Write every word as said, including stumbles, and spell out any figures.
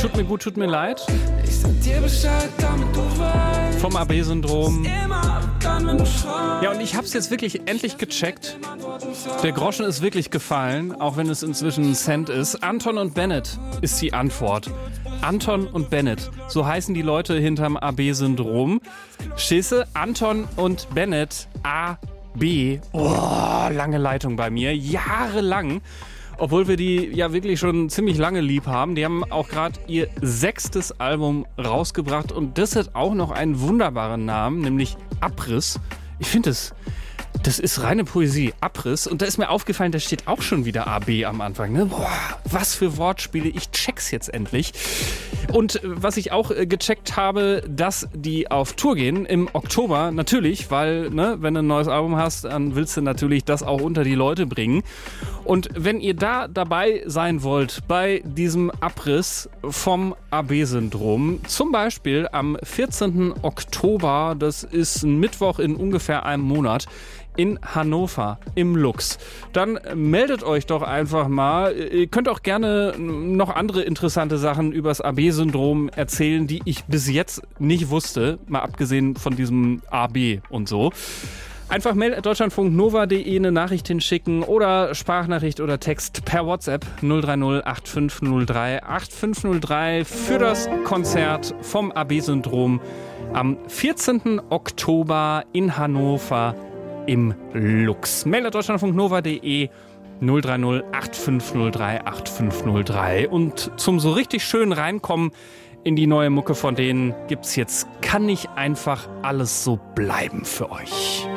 Tut mir gut, tut mir leid. Ich sag dir Bescheid, damit du weißt. Vom A B-Syndrom. Immer dann, wenn du schreist. Ja, und ich hab's jetzt wirklich endlich gecheckt. Der Groschen ist wirklich gefallen, auch wenn es inzwischen ein Cent ist. Anton und Bennett ist die Antwort. Anton und Bennett, so heißen die Leute hinterm A B-Syndrom. Schisse, Anton und Bennett, A B. Oh, lange Leitung bei mir, jahrelang. Obwohl wir die ja wirklich schon ziemlich lange lieb haben. Die haben auch gerade ihr sechstes Album rausgebracht und das hat auch noch einen wunderbaren Namen, nämlich Abriss. Ich finde es, das ist reine Poesie, Abriss. Und da ist mir aufgefallen, da steht auch schon wieder A B am Anfang. Ne? Boah, was für Wortspiele, ich check's jetzt endlich. Und was ich auch äh, gecheckt habe, dass die auf Tour gehen im Oktober, natürlich, weil, ne, wenn du ein neues Album hast, dann willst du natürlich das auch unter die Leute bringen. Und wenn ihr da dabei sein wollt, bei diesem Abriss vom A B-Syndrom, zum Beispiel am vierzehnten Oktober, das ist ein Mittwoch in ungefähr einem Monat, in Hannover im Lux. Dann meldet euch doch einfach mal. Ihr könnt auch gerne noch andere interessante Sachen über das A B-Syndrom erzählen, die ich bis jetzt nicht wusste, mal abgesehen von diesem A B und so. Einfach mail at deutschlandfunknova punkt de eine Nachricht hinschicken oder Sprachnachricht oder Text per WhatsApp null drei null acht fünf null drei acht fünf null drei für das Konzert vom A B-Syndrom am vierzehnten Oktober in Hannover im Lux. Mail at deutschlandfunknova punkt de null drei null acht fünf null drei acht fünf null drei. Und zum so richtig schön reinkommen in die neue Mucke von denen gibt's jetzt Kann nicht einfach alles so bleiben für euch.